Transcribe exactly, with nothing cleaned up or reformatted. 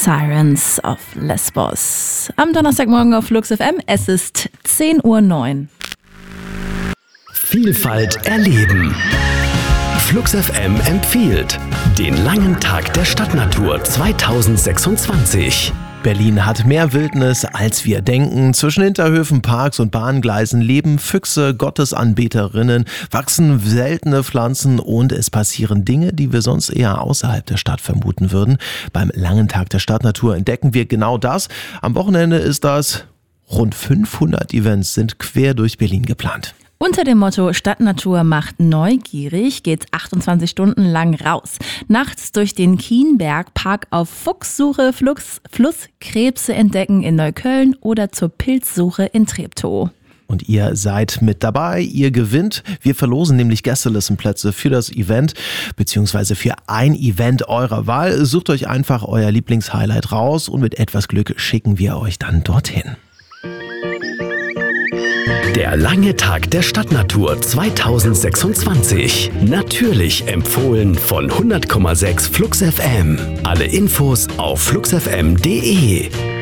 Sirens of Lesbos. Am Donnerstagmorgen auf Flux F M. Es ist zehn Uhr neun. Vielfalt erleben. Flux F M empfiehlt den langen Tag der Stadtnatur zweitausendsechsundzwanzig. Berlin hat mehr Wildnis, als wir denken. Zwischen Hinterhöfen, Parks und Bahngleisen leben Füchse, Gottesanbeterinnen, wachsen seltene Pflanzen und es passieren Dinge, die wir sonst eher außerhalb der Stadt vermuten würden. Beim langen Tag der Stadtnatur entdecken wir genau das. Am Wochenende ist das. Rund fünfhundert Events sind quer durch Berlin geplant. Unter dem Motto Stadtnatur macht neugierig geht's achtundzwanzig Stunden lang raus. Nachts durch den Kienbergpark auf Fuchssuche, Flux, Flusskrebse entdecken in Neukölln oder zur Pilzsuche in Treptow. Und ihr seid mit dabei, ihr gewinnt. Wir verlosen nämlich Gästelistenplätze für das Event, beziehungsweise für ein Event eurer Wahl. Sucht euch einfach euer Lieblingshighlight raus und mit etwas Glück schicken wir euch dann dorthin. Der lange Tag der Stadtnatur zweitausendsechsundzwanzig. Natürlich empfohlen von hundert Komma sechs Flux F M. Alle Infos auf flux f m punkt d e.